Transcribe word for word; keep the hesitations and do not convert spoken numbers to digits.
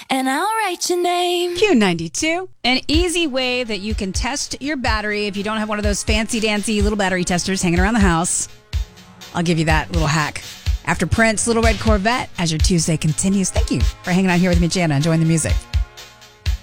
and I'll write your name. Q ninety-two. An easy way that you can test your battery if you don't have one of those fancy dancy little battery testers hanging around the house. I'll give you that little hack. After Prince, Little Red Corvette, as your Tuesday continues. Thank you for hanging out here with me, Jana, enjoying the music.